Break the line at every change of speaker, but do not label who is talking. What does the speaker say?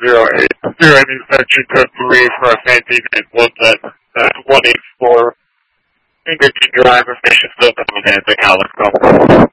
08. Any section code 3 for a fancy name was at 184 Pinkerton Drive, Station Still Coming in Alex.